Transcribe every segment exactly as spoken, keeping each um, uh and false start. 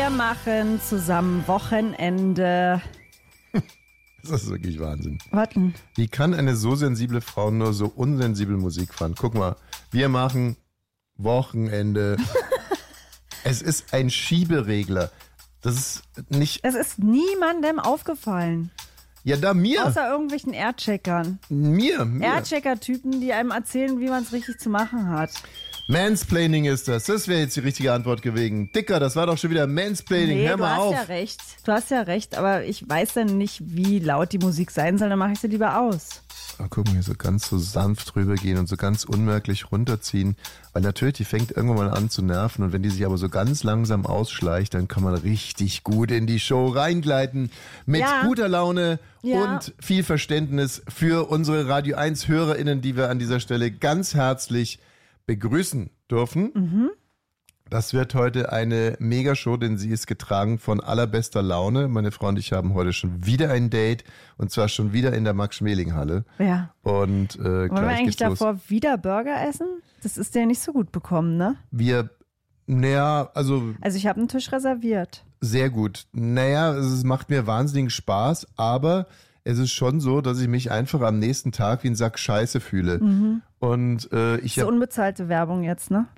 Wir machen zusammen Wochenende. Das ist wirklich Wahnsinn. Warten. Wie kann eine so sensible Frau nur so unsensibel Musik fahren? Guck mal, wir machen Wochenende. Es ist ein Schieberegler. Das ist nicht... Es ist niemandem aufgefallen. Ja, da mir. Außer irgendwelchen Aircheckern. Mir, mir. Airchecker-Typen, die einem erzählen, wie man es richtig zu machen hat. Mansplaining ist das. Das wäre jetzt die richtige Antwort gewesen. Dicker, das war doch schon wieder Mansplaining. Nee, Hör mal du auf. hast ja recht. Du hast ja recht, aber ich weiß dann nicht, wie laut die Musik sein soll, dann mache ich sie lieber aus. Oh, guck mal, hier so ganz so sanft rübergehen und so ganz unmerklich runterziehen. Weil natürlich, die fängt irgendwann mal an zu nerven. Und wenn die sich aber so ganz langsam ausschleicht, dann kann man richtig gut in die Show reingleiten. Mit Ja. guter Laune Ja. und viel Verständnis für unsere Radio eins HörerInnen, die wir an dieser Stelle ganz herzlich begrüßen dürfen. Mhm. Das wird heute eine Megashow, denn sie ist getragen von allerbester Laune. Meine Frau und ich haben heute schon wieder ein Date und zwar schon wieder in der Max-Schmeling-Halle. Ja. Und äh, Wollen wir gleich eigentlich geht's los. davor wieder Burger essen? Das ist dir nicht so gut bekommen, ne? Wir, naja, also Also ich habe einen Tisch reserviert. sehr gut. Naja, es macht mir wahnsinnigen Spaß, aber es ist schon so, dass ich mich einfach am nächsten Tag wie ein Sack Scheiße fühle. Mhm. Und äh, ich So habe unbezahlte Werbung jetzt, ne?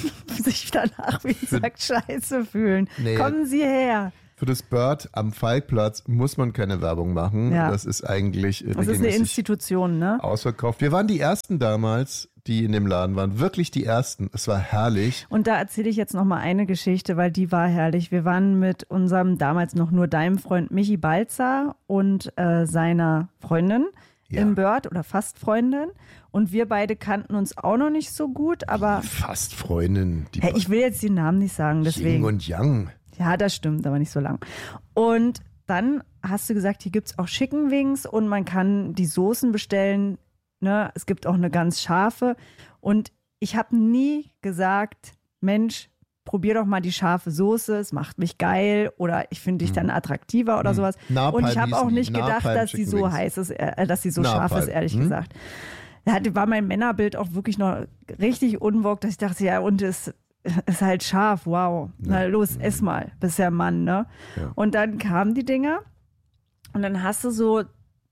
Sich danach wie ein Sack Scheiße fühlen. Nee. Kommen Sie her. für das Bird am Falkplatz muss man keine Werbung machen. Ja. Das ist eigentlich Das ist eine regelmäßig Institution, ne? ausverkauft. Wir waren die Ersten damals, die in dem Laden waren. Wirklich die Ersten. Es war herrlich. Und da erzähle ich jetzt noch mal eine Geschichte, weil die war herrlich. Wir waren mit unserem damals noch nur deinem Freund Michi Balzer und äh, seiner Freundin Ja. im Bird oder fast Freundin. Und wir beide kannten uns auch noch nicht so gut, aber Fast Freundin. Die hey, ich will jetzt den Namen nicht sagen, Yin deswegen. und Yang. Ja, das stimmt, aber nicht so lang. Und dann hast du gesagt, hier gibt es auch Chicken Wings und man kann die Soßen bestellen. Ne? Es gibt auch eine ganz scharfe. Und ich habe nie gesagt, Mensch, probier doch mal die scharfe Soße, es macht mich geil oder ich finde dich dann attraktiver oder sowas. Napalm Und ich habe auch hießen die. nicht gedacht, Napalm dass sie Chicken so Wings. heiß ist, äh, dass sie so Napalm. scharf ist, ehrlich Hm? gesagt. Da hatte- war mein Männerbild auch wirklich noch richtig unwog, dass ich dachte, ja, und es ist halt scharf, wow. Na los, ess mal, bist ja Mann, ne? Ja. Und dann kamen die Dinger und dann hast du so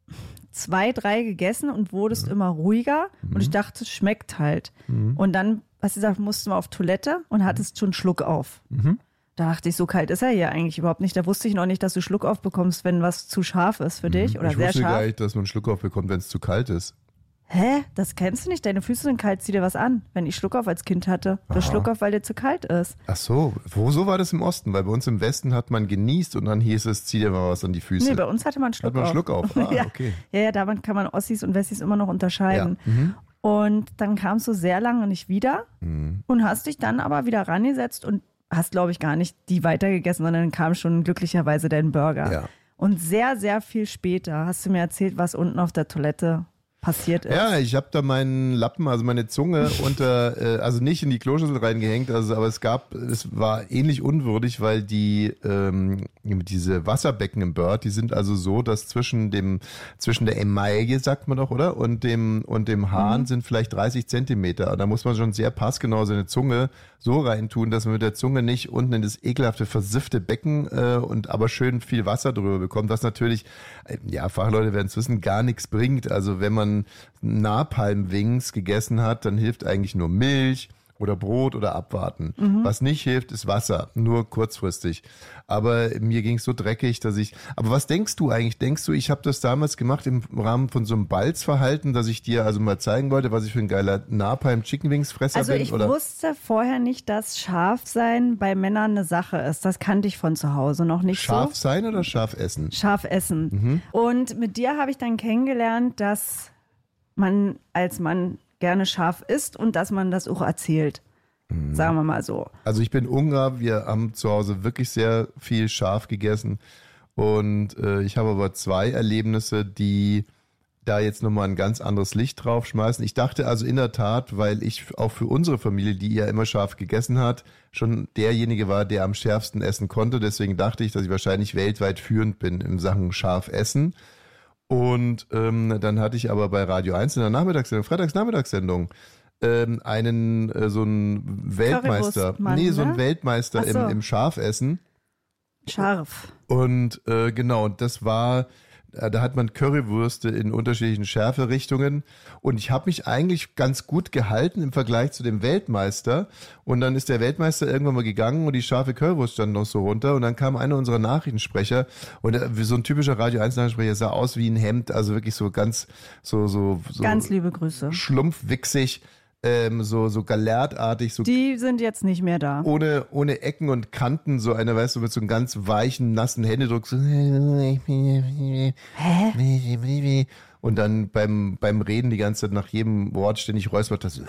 zwei, drei gegessen und wurdest Mhm. immer ruhiger und ich dachte, es schmeckt halt. Und dann, hast du gesagt, mussten wir auf Toilette und hattest schon einen Schluck auf. Mhm. Da dachte ich, so kalt ist er hier eigentlich überhaupt nicht. Da wusste ich noch nicht, dass du Schluck auf bekommst, wenn was zu scharf ist für dich oder Mhm. Ich sehr wusste scharf. gar nicht, dass man einen Schluck auf bekommt, wenn es zu kalt ist. Hä? Das kennst du nicht? Deine Füße sind kalt, zieh dir was an. Wenn ich Schluck auf als Kind hatte. Du hast Aha. Schluck auf, weil dir zu kalt ist. Ach so, wo so war das im Osten? Weil bei uns im Westen hat man genießt und dann hieß es, zieh dir mal was an die Füße. Nee, bei uns hatte man Schluck Hat man auf. Schluck auf? Ah, ja. okay. Ja, ja, da kann man Ossis und Wessis immer noch unterscheiden. Ja. Mhm. Und dann kamst du sehr lange nicht wieder Mhm. und hast dich dann aber wieder rangesetzt und hast, glaube ich, gar nicht die weitergegessen, sondern dann kam schon glücklicherweise dein Burger. Ja. Und sehr, sehr viel später hast du mir erzählt, was unten auf der Toilette passiert ist. Ja, ich habe da meinen Lappen, also meine Zunge unter, äh, also nicht in die Kloschüssel reingehängt, also aber es gab, es war ähnlich unwürdig, weil die ähm, diese Wasserbecken im Bird, die sind also so, dass zwischen dem zwischen der Emaille, sagt man doch, oder, und dem und dem Hahn Mhm. sind vielleicht dreißig Zentimeter. Da muss man schon sehr passgenau seine Zunge so reintun, dass man mit der Zunge nicht unten in das ekelhafte versiffte Becken äh, und aber schön viel Wasser drüber bekommt, was natürlich, äh, ja, Fachleute werden es wissen, gar nichts bringt. Also wenn man Napalm-Wings gegessen hat, dann hilft eigentlich nur Milch oder Brot oder abwarten. Was nicht hilft, ist Wasser, nur kurzfristig. Aber mir ging es so dreckig, dass ich... Aber was denkst du eigentlich? Denkst du, ich habe das damals gemacht im Rahmen von so einem Balzverhalten, dass ich dir also mal zeigen wollte, was ich für ein geiler Napalm-Chicken-Wings-Fresser Also bin? ich oder? wusste vorher nicht, dass scharf sein bei Männern eine Sache ist. Das kannte ich von zu Hause noch nicht Scharf so. sein oder scharf essen? Scharf essen. Und mit dir habe ich dann kennengelernt, dass man als Mann gerne scharf isst und dass man das auch erzählt. Sagen wir mal so. Also ich bin Ungar, wir haben zu Hause wirklich sehr viel scharf gegessen und äh, ich habe aber zwei Erlebnisse, die da jetzt nochmal ein ganz anderes Licht drauf schmeißen. Ich dachte also in der Tat, weil ich auch für unsere Familie, die ja immer scharf gegessen hat, schon derjenige war, der am schärfsten essen konnte. Deswegen dachte ich, dass ich wahrscheinlich weltweit führend bin in Sachen scharf essen. Und ähm, dann hatte ich aber bei Radio eins in der Nachmittagssendung, Freitagsnachmittagssendung, ähm, einen, äh, so einen Weltmeister, Currywurstmann, nee, so ne? einen Weltmeister Ach so. im, im Scharfessen. Scharf. Und äh, genau, und das war, äh, da hat man Currywürste in unterschiedlichen Schärferichtungen. Und ich habe mich eigentlich ganz gut gehalten im Vergleich zu dem Weltmeister. Und dann ist der Weltmeister irgendwann mal gegangen und die scharfe Currywurst stand noch so runter. Und dann kam einer unserer Nachrichtensprecher und äh, wie so ein typischer Radio eins Nachrichtensprecher, sah aus wie ein Hemd, also wirklich so ganz, so, so, so Ganz liebe Grüße. schlumpfwichsig. Ähm, so, so galertartig, so Die sind jetzt nicht mehr da. ohne, ohne Ecken und Kanten, so einer, weißt du, mit so einem ganz weichen, nassen Händedruck. So Hä? und dann beim, beim Reden die ganze Zeit nach jedem Wort ständig räuspert das.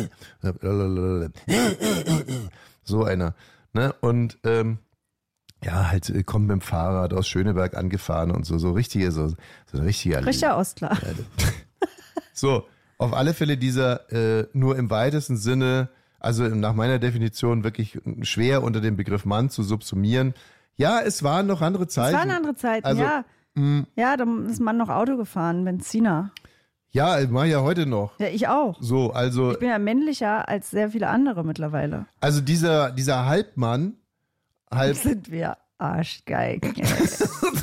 So einer. Ne? Und ähm, ja, halt äh, kommt mit dem Fahrrad aus Schöneberg angefahren und so, so richtige, so, so ein richtiger Richtiger Ostler. So, auf alle Fälle dieser äh, nur im weitesten Sinne, also nach meiner Definition wirklich schwer unter dem Begriff Mann zu subsumieren. Ja, es waren noch andere Zeiten. Es waren andere Zeiten, Also, ja. Ja, da ist man noch Auto gefahren, Benziner. Ja, mach ich ja heute noch. Ja, ich auch. So, also, Ich bin ja männlicher als sehr viele andere mittlerweile. also dieser, dieser Halbmann, halb, Sind wir Arschgeigen. ey.